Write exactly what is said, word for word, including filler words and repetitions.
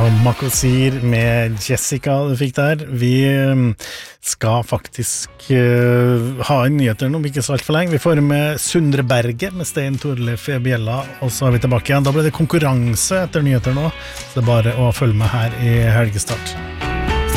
Makosir med Jessica du fikk der. Vi skal faktisk uh, ha en nyheter nå, ikke så alt for lenge. Vi får med Sundre Berget med Stein Torleif Bjella, og så er vi tilbake igjen. Da blir det konkurranse etter nyheter nå, så det er bare å følge med her i Helgestart.